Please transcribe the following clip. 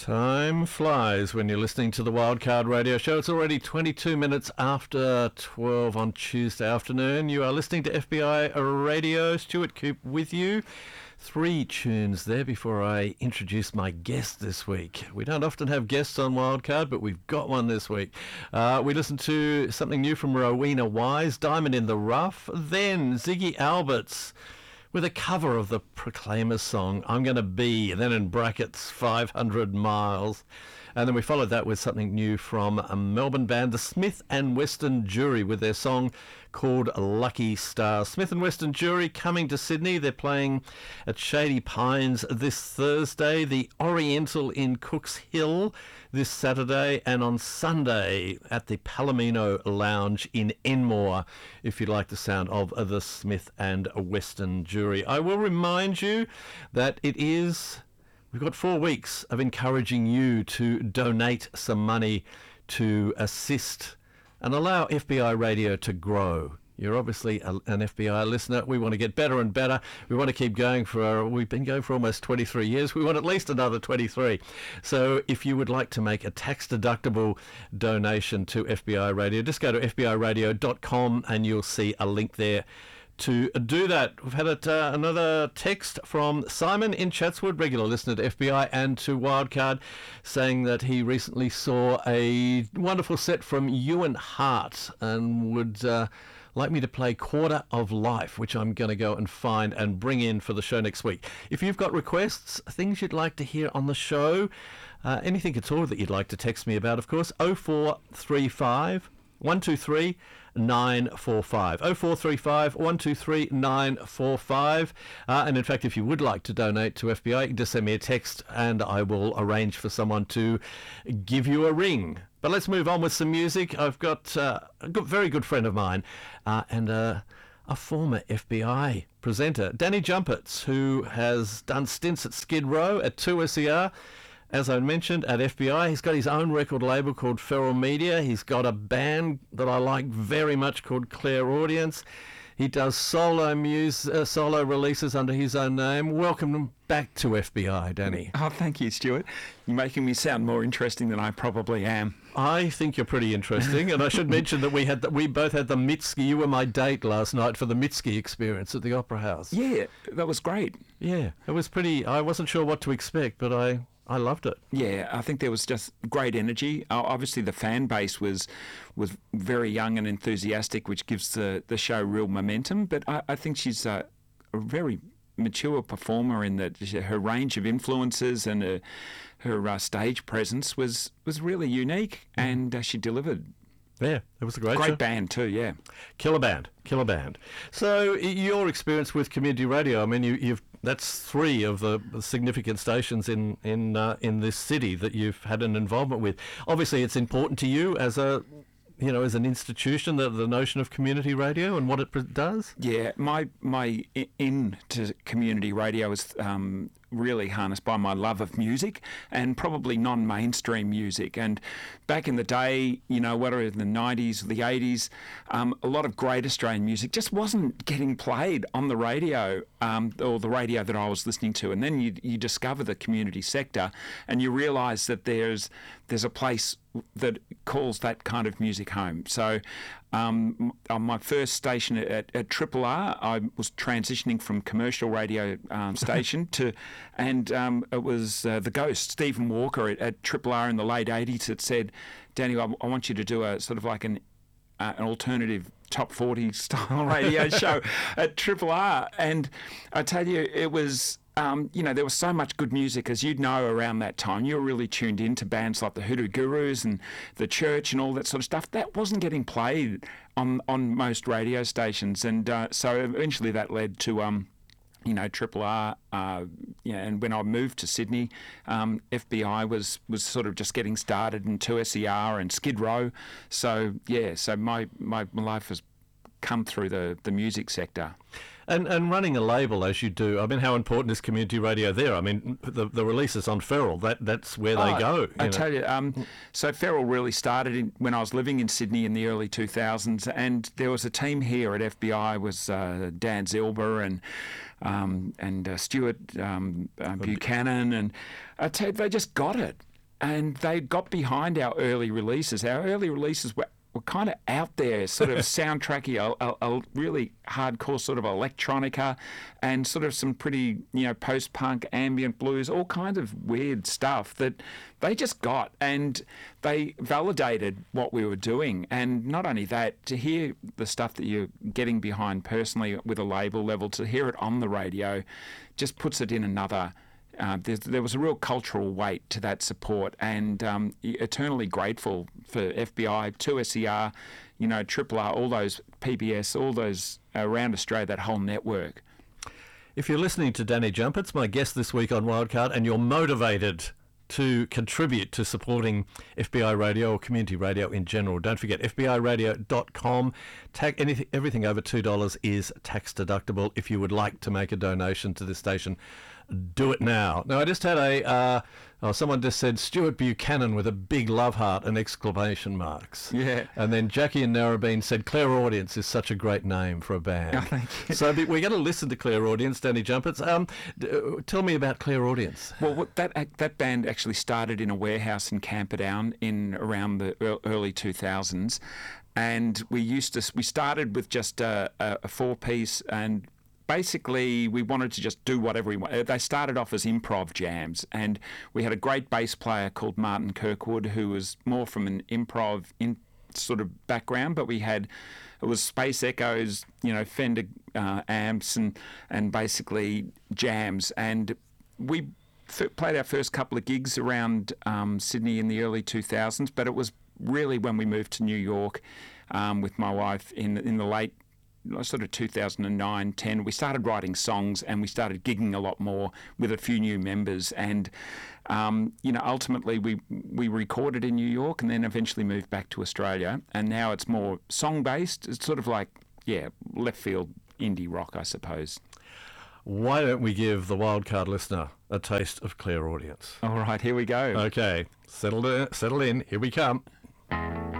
Time flies when you're listening to the Wildcard Radio Show. It's already 22 minutes after 12 on Tuesday afternoon. You are listening to FBI Radio. Stuart Coop with you. 3 tunes there before I introduce my guest this week. We don't often have guests on Wildcard, but we've got one this week. We listened to something new from Rowena Wise, Diamond in the Rough. Then Ziggy Alberts with a cover of the Proclaimers song, I'm Gonna Be, and then in brackets, 500 Miles. And then we followed that with something new from a Melbourne band, the Smith and Weston Jury, with their song called Lucky Star. Smith and Weston Jury coming to Sydney. They're playing at Shady Pines this Thursday, the Oriental in Cooks Hill this Saturday, and on Sunday at the Palomino Lounge in Enmore, if you like the sound of the Smith and Weston Jury. I will remind you that we've got 4 weeks of encouraging you to donate some money to assist and allow FBI Radio to grow. You're obviously an FBI listener. We want to get better and better. We want to keep going we've been going for almost 23 years. We want at least another 23. So if you would like to make a tax-deductible donation to FBI Radio, just go to fbiradio.com and you'll see a link there to do that. We've had another text from Simon in Chatswood, regular listener to FBI and to Wildcard, saying that he recently saw a wonderful set from Ewan Hart and would like me to play Quarter of Life, which I'm going to go and find and bring in for the show next week. If you've got requests, things you'd like to hear on the show, anything at all that you'd like to text me about, of course, 0435 123 945 0435 123 945. And in fact, if you would like to donate to FBI, you can just send me a text and I will arrange for someone to give you a ring. But let's move on with some music. I've got a very good friend of mine and a former FBI presenter, Danny Jumpets, who has done stints at Skid Row, at 2SER, as I mentioned, at FBI. He's got his own record label called Feral Media. He's got a band that I like very much called Clairaudience. He does solo releases under his own name. Welcome back to FBI, Danny. Oh, thank you, Stuart. You're making me sound more interesting than I probably am. I think you're pretty interesting, and I should mention that we both had the Mitski. You were my date last night for the Mitski experience at the Opera House. Yeah, that was great. Yeah, it was pretty. I wasn't sure what to expect, but I loved it. Yeah, I think there was just great energy. Obviously, the fan base was very young and enthusiastic, which gives the show real momentum. But I think she's a very mature performer in that her range of influences and her stage presence was really unique, and she delivered. Yeah, it was a great show. Band too, yeah. Killer band. So your experience with community radio, I mean, that's 3 of the significant stations in this city that you've had an involvement with. Obviously, it's important to you as as an institution, the notion of community radio and what it does. Yeah, my into community radio is really harnessed by my love of music and probably non-mainstream music. And back in the day, whether in the 90s or the 80s, a lot of great Australian music just wasn't getting played on the radio, or the radio that I was listening to. And then you discover the community sector and you realise that there's a place that calls that kind of music home. So on my first station at Triple R, I was transitioning from commercial radio station and it was the Ghost, Stephen Walker at Triple R in the late 80s that said, Danny, I want you to do a sort of like an alternative top 40 style radio show at Triple R. And I tell you, it was... there was so much good music, as you'd know, around that time. You were really tuned into bands like the Hoodoo Gurus and the Church and all that sort of stuff. That wasn't getting played on most radio stations. And so eventually that led to, Triple R. And when I moved to Sydney, FBI was sort of just getting started, and 2SER and Skid Row. So, yeah, so my life has come through the music sector. And running a label as you do, I mean, how important is community radio there? I mean, the releases on Feral, that's where they go. I tell you, so Feral really started when I was living in Sydney in the early 2000s, and there was a team here at FBI, was Dan Zilber and Stuart Buchanan, and I tell you, they just got it. and they got behind our early releases. Our early releases were kind of out there, sort of soundtracky, a really hardcore sort of electronica, and sort of some pretty, post-punk, ambient blues, all kinds of weird stuff that they just got, and they validated what we were doing. And not only that, to hear the stuff that you're getting behind personally with a label level, to hear it on the radio, just puts it in another. There was a real cultural weight to that support, and eternally grateful for FBI, 2SER, Triple R, all those PBS, all those around Australia, that whole network. If you're listening to Danny Jumpers, my guest this week on Wildcard, and you're motivated to contribute to supporting FBI Radio or community radio in general, don't forget fbiradio.com. Everything over $2 is tax deductible. If you would like to make a donation to this station, do it now. Now, I just had someone just said Stuart Buchanan with a big love heart and exclamation marks. Yeah. And then Jackie in Narrabeen said Clairaudience is such a great name for a band. Oh, thank you. So we're going to listen to Clairaudience, Danny Jumpers. Tell me about Clairaudience. Well, that band actually started in a warehouse in Camperdown in around the early 2000s. And we started with just a four-piece, and basically we wanted to just do whatever we wanted. They started off as improv jams, and we had a great bass player called Martin Kirkwood, who was more from an improv sort of background, but it was Space Echoes, Fender amps and basically jams. And we played our first couple of gigs around Sydney in the early 2000s, but it was really when we moved to New York with my wife in the late sort of 2009, 10, we started writing songs, and we started gigging a lot more with a few new members. And, ultimately we recorded in New York and then eventually moved back to Australia. And now it's more song-based. It's sort of like, left field indie rock, I suppose. Why don't we give the Wildcard listener a taste of Clairaudience? All right, here we go. Okay, settle in. Here we come.